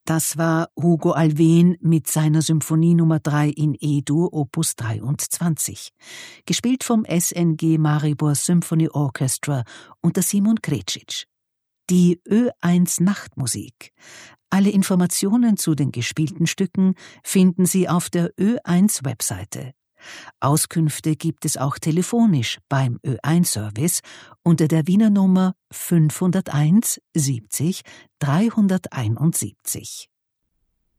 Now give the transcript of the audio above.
Das war Hugo Alfvén mit seiner Symphonie Nummer 3 in E-Dur, Opus 23, gespielt vom SNG Maribor Symphony Orchestra unter Simon Krecic. Die Ö1 Nachtmusik. Alle Informationen zu den gespielten Stücken finden Sie auf der Ö1-Webseite. Auskünfte gibt es auch telefonisch beim Ö1-Service unter der Wiener Nummer 501 70 371.